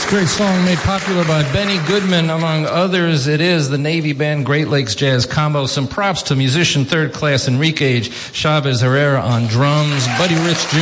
Great song made popular by Benny Goodman, among others. It is the Navy Band Great Lakes Jazz Combo. Some props to musician third class Enrique Chavez Herrera on drums, Buddy Rich Jr.